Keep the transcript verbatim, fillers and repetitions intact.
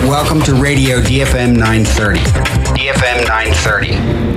Welcome to Radio D F M nine thirty. D F M nine thirty.